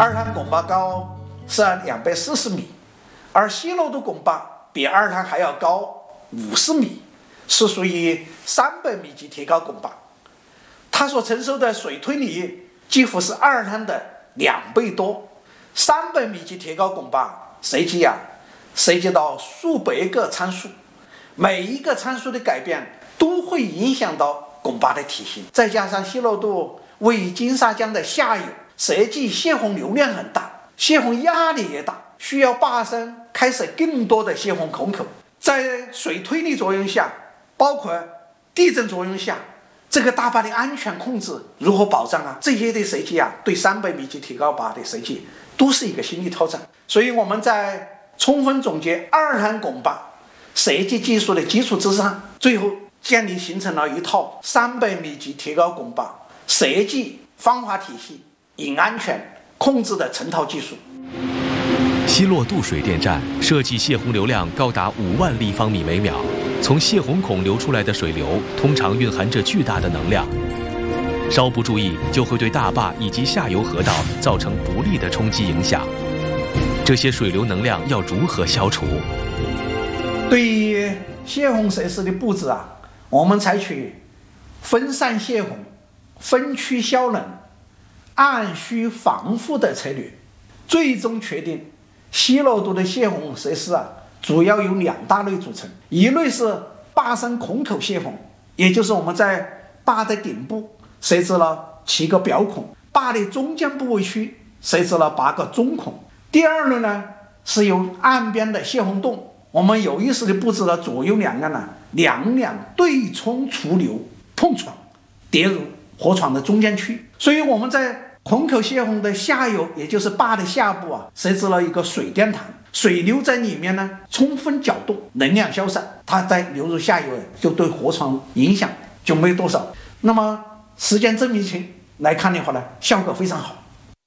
二滩拱坝高是240米，而西罗渡拱坝比二滩还要高50米，是属于300米级铁高拱坝。它所承受的水推力几乎是二滩的2倍多。300米级铁高拱坝涉及到数百个参数，每一个参数的改变都会影响到拱坝的体型。再加上西罗渡为金沙江的下游设计泄洪流量很大，泄洪压力也大，需要坝身开设更多的泄洪孔口。在水推力作用下，包括地震作用下，这个大坝的安全控制如何保障啊？这些的设计对300米级铁高坝的设计都是一个新的挑战。所以我们在充分总结二滩拱坝设计技术的基础之上，最后形成了一套300米级铁高拱坝设计方法体系与安全控制的成套技术。 西洛渡水电站设计泄洪流量高达5万立方米每秒，从泄洪孔流出来的水流通常蕴含着巨大的能量，稍不注意就会对大坝以及下游河道造成不利的冲击影响。这些水流能量要如何消除？ 对于泄洪设施的布置我们采取分散泄洪、分区消冷、按需防护的策略，最终确定西罗渡的泄洪设施主要由2大类组成。一类是坝身孔口泄洪，也就是我们在坝的顶部设置了7个表孔，坝的中间部位区设置了8个中孔。第二类呢是由岸边的泄洪洞，我们有意识地布置了左右两岸2两对冲出流碰撞跌入河床的中间区。所以我们在孔口泄洪的下游，也就是坝的下部设置了一个水电塘，水流在里面充分搅动，能量消散，它再流入下游就对河床影响就没多少。那么实践证明情来看的话效果非常好。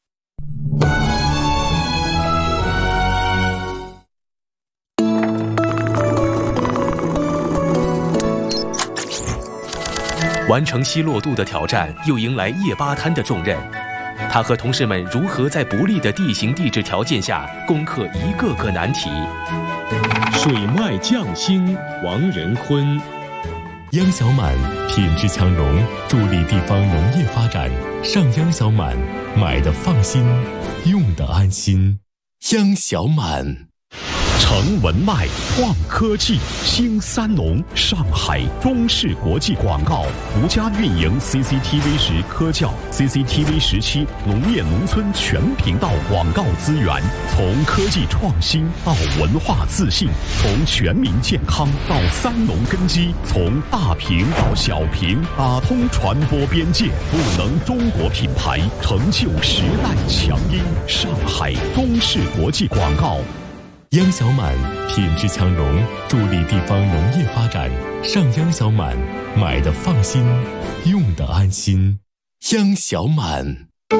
完成西洛渡的挑战，又迎来叶巴滩的重任。他和同事们如何在不利的地形地质条件下攻克一个个难题？ 水脉匠心王仁坤， 秧小满品质强农，助力地方农业发展。上秧小满，买的放心，用的安心。秧小满。 成文脉创科技，新三农上海中视国际广告独家运营 CCTV10科教 CCTV17农业农村全频道广告资源，从科技创新到文化自信，从全民健康到三农根基，从大屏到小屏，打通传播边界，赋能中国品牌，成就时代强音。上海中视国际广告。 秧小满品质强农，助力地方农业发展。上秧小满，买的放心，用的安心。秧小满。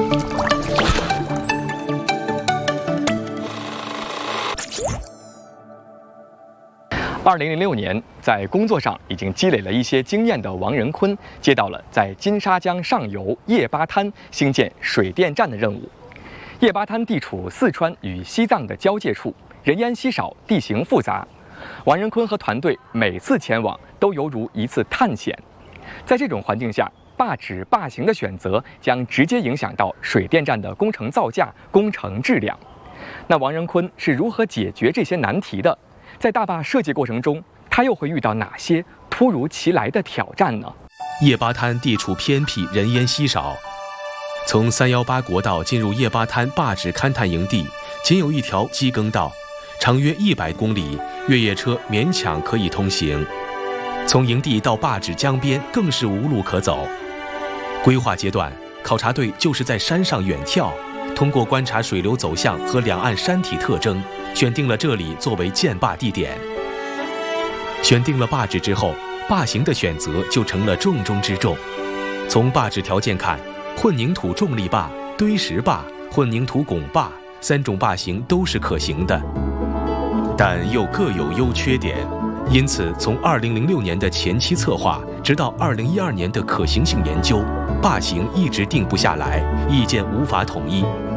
2006年，在工作上已经积累了一些经验的王仁坤，接到了在金沙江上游叶巴滩兴建水电站的任务。叶巴滩地处四川与西藏的交界处，人烟稀少，地形复杂。王仁坤和团队每次前往都犹如一次探险。在这种环境下，坝址坝型的选择将直接影响到水电站的工程造价、工程质量。那王仁坤是如何解决这些难题的？在大坝设计过程中，他又会遇到哪些突如其来的挑战呢？ 叶巴滩地处偏僻，人烟稀少。从318国道进入叶巴滩坝址勘探营地，仅有一条机耕道，长约100公里，越野车勉强可以通行。从营地到坝址江边更是无路可走。规划阶段，考察队就是在山上远眺，通过观察水流走向和两岸山体特征，选定了这里作为建坝地点。选定了坝址之后，坝型的选择就成了重中之重。从坝址条件看，混凝土重力坝、堆石坝、混凝土拱坝3种坝型都是可行的，但又各有优缺点。因此，从2006年的前期策划，直到2012年的可行性研究，坝型一直定不下来，意见无法统一。